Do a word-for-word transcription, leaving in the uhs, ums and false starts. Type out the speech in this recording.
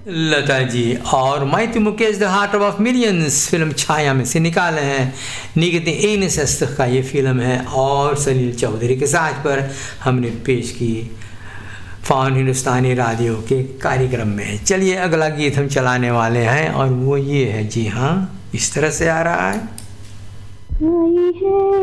लता जी और माइती Mukesh the heart of millions film छाया में से निकाले हैं। निगत इन सस्त का ये फिल्म है और सलील चौधरी के साथ पर हमने पेश की फॉन हिंदुस्तानी रेडियो के कार्यक्रम में। चलिए अगला गीत हम चलाने वाले हैं और वो ये है, जी हाँ, इस तरह से आ रहा है।